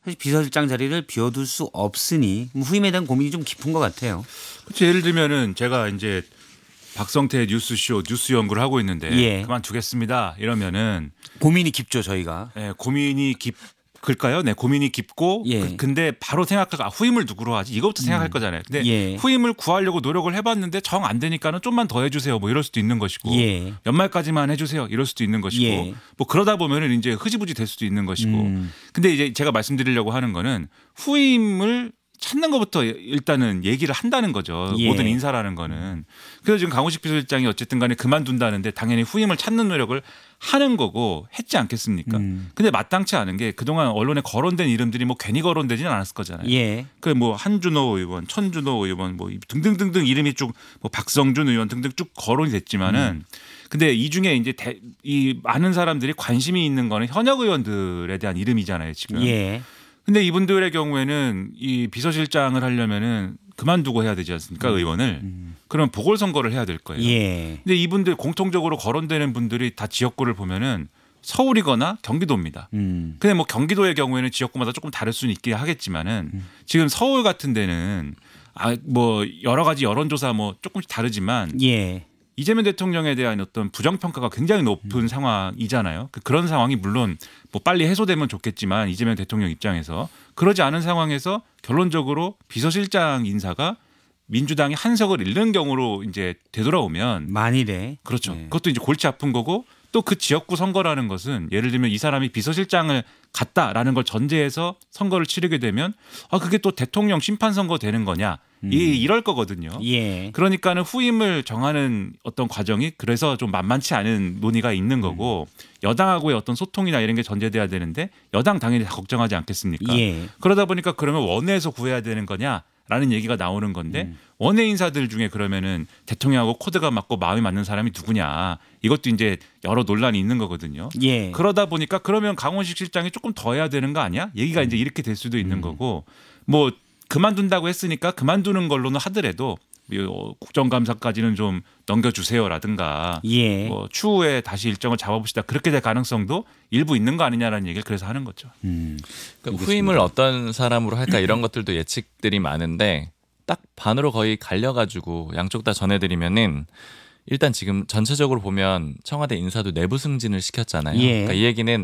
사실 비서실장 자리를 비워둘 수 없으니 후임에 대한 고민이 좀 깊은 것 같아요. 그렇죠. 예를 들면은 제가 이제 박성태 뉴스쇼 뉴스 연구를 하고 있는데 예. 그만두겠습니다. 이러면은 고민이 깊죠 저희가. 고민이 깊을까요? 네, 고민이 깊고 예. 근데 바로 생각하고 후임을 누구로 하지? 이거부터 생각할 거잖아요. 근데 예. 후임을 구하려고 노력을 해봤는데 정 안 되니까는 좀만 더 해주세요. 뭐 이럴 수도 있는 것이고 예. 연말까지만 해주세요. 이럴 수도 있는 것이고 예. 뭐 그러다 보면은 이제 흐지부지 될 수도 있는 것이고. 근데 이제 제가 말씀드리려고 하는 거는 후임을 찾는 것부터 일단은 얘기를 한다는 거죠. 예. 모든 인사라는 거는. 그래서 지금 강훈식 비서실장이 어쨌든 간에 그만둔다는데 당연히 후임을 찾는 노력을 하는 거고 했지 않겠습니까? 근데 마땅치 않은 게 그동안 언론에 거론된 이름들이 뭐 괜히 거론되지는 않았을 거잖아요. 예. 그 뭐 한준호 의원, 천준호 의원 뭐 등등등등 이름이 쭉 뭐 박성준 의원 등등 쭉 거론이 됐지만은 근데 이 중에 이제 이 많은 사람들이 관심이 있는 거는 현역 의원들에 대한 이름이잖아요, 지금. 예. 근데 이분들의 경우에는 이 비서실장을 하려면은 그만두고 해야 되지 않습니까? 의원을. 그러면 보궐선거를 해야 될 거예요. 예. 근데 이분들 공통적으로 거론되는 분들이 다 지역구를 보면은 서울이거나 경기도입니다. 근데 뭐 경기도의 경우에는 지역구마다 조금 다를 수는 있긴 하겠지만은 지금 서울 같은 데는 뭐 여러 가지 여론조사 뭐 조금씩 다르지만 예. 이재명 대통령에 대한 어떤 부정평가가 굉장히 높은 상황이잖아요. 그런 상황이 물론 뭐 빨리 해소되면 좋겠지만 이재명 대통령 입장에서 그러지 않은 상황에서 결론적으로 비서실장 인사가 민주당이 한석을 잃는 경우로 이제 되돌아오면 만일에 그렇죠. 예. 그것도 이제 골치 아픈 거고 또 그 지역구 선거라는 것은 예를 들면 이 사람이 비서실장을 갔다라는 걸 전제해서 선거를 치르게 되면 그게 또 대통령 심판 선거 되는 거냐 이럴 거거든요. 예. 그러니까는 후임을 정하는 어떤 과정이 그래서 좀 만만치 않은 논의가 있는 거고 여당하고의 어떤 소통이나 이런 게 전제돼야 되는데 여당 당연히 다 걱정하지 않겠습니까? 예. 그러다 보니까 그러면 원내에서 구해야 되는 거냐라는 얘기가 나오는 건데 원내 인사들 중에 그러면은 대통령하고 코드가 맞고 마음이 맞는 사람이 누구냐 이것도 이제 여러 논란이 있는 거거든요. 예. 그러다 보니까 그러면 강원식 실장이 조금 더 해야 되는 거 아니야? 얘기가 이제 이렇게 될 수도 있는 거고 뭐 그만둔다고 했으니까 그만두는 걸로는 하더라도 국정감사까지는 좀 넘겨주세요라든가 예. 뭐 추후에 다시 일정을 잡아봅시다. 그렇게 될 가능성도 일부 있는 거 아니냐라는 얘기를 그래서 하는 거죠. 그러니까 후임을 어떤 사람으로 할까 이런 것들도 예측들이 많은데 딱 반으로 거의 갈려가지고 양쪽 다 전해드리면은 일단 지금 전체적으로 보면 청와대 인사도 내부 승진을 시켰잖아요. 예. 그러니까 이 얘기는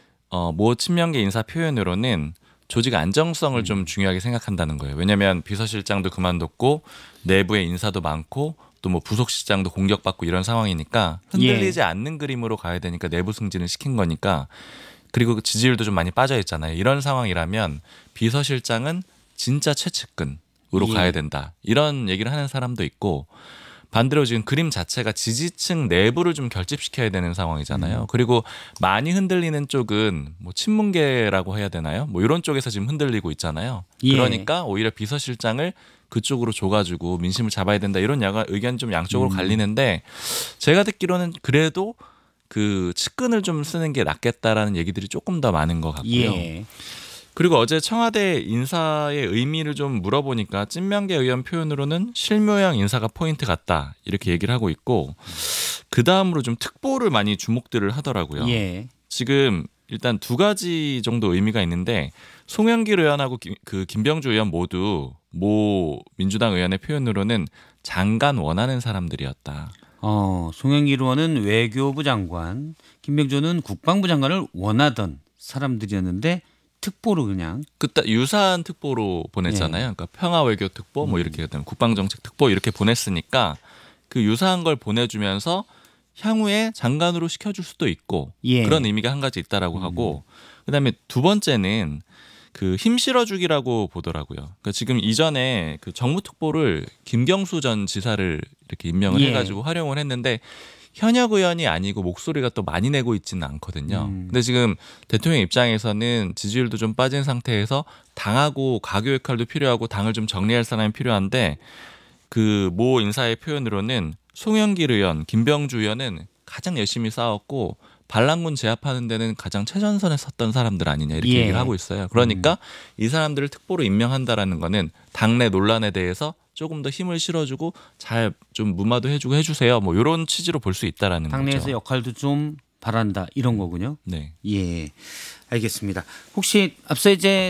모 친명계 인사 표현으로는 조직 안정성을 좀 중요하게 생각한다는 거예요. 왜냐하면 비서실장도 그만뒀고 내부의 인사도 많고 또 뭐 부속실장도 공격받고 이런 상황이니까 흔들리지 않는 그림으로 가야 되니까 내부 승진을 시킨 거니까 그리고 지지율도 좀 많이 빠져 있잖아요. 이런 상황이라면 비서실장은 진짜 최측근으로 예. 가야 된다. 이런 얘기를 하는 사람도 있고 반대로 지금 그림 자체가 지지층 내부를 좀 결집시켜야 되는 상황이잖아요. 그리고 많이 흔들리는 쪽은 뭐 친문계라고 해야 되나요? 뭐 이런 쪽에서 지금 흔들리고 있잖아요. 예. 그러니까 오히려 비서실장을 그쪽으로 줘가지고 민심을 잡아야 된다 이런 의견 좀 양쪽으로 갈리는데 제가 듣기로는 그래도 그 측근을 좀 쓰는 게 낫겠다라는 얘기들이 조금 더 많은 것 같고요. 예. 그리고 어제 청와대 인사의 의미를 좀 물어보니까 찐명계 의원 표현으로는 실무형 인사가 포인트 같다 이렇게 얘기를 하고 있고 그 다음으로 좀 특보를 많이 주목들을 하더라고요. 예. 지금 일단 두 가지 정도 의미가 있는데 송영길 의원하고 김병주 의원 모두 모 민주당 의원의 표현으로는 장관 원하는 사람들이었다. 송영길 의원은 외교부 장관, 김병주는 국방부 장관을 원하던 사람들이었는데 특보로 그냥 그때 유사한 특보로 보냈잖아요. 그러니까 평화외교 특보 뭐 이렇게 국방정책 특보 이렇게 보냈으니까 그 유사한 걸 보내주면서 향후에 장관으로 시켜줄 수도 있고 예. 그런 의미가 한 가지 있다라고 하고 그다음에 두 번째는 그 힘 실어주기라고 보더라고요. 그러니까 지금 이전에 그 정무특보를 김경수 전 지사를 이렇게 임명을 예. 해가지고 활용을 했는데 현역 의원이 아니고 목소리가 또 많이 내고 있지는 않거든요. 근데 지금 대통령 입장에서는 지지율도 좀 빠진 상태에서 당하고 가교 역할도 필요하고 당을 좀 정리할 사람이 필요한데 그 모 인사의 표현으로는 송영길 의원, 김병주 의원은 가장 열심히 싸웠고 반란군 제압하는 데는 가장 최전선에 섰던 사람들 아니냐 이렇게 예. 얘기를 하고 있어요. 그러니까 이 사람들을 특보로 임명한다라는 거는 당내 논란에 대해서 조금 더 힘을 실어주고 잘 좀 무마도 해주고 해주세요. 뭐 이런 취지로 볼 수 있다라는 당내에서 거죠. 역할도 좀 바란다 이런 거군요. 네. 예. 알겠습니다. 혹시 앞서 이제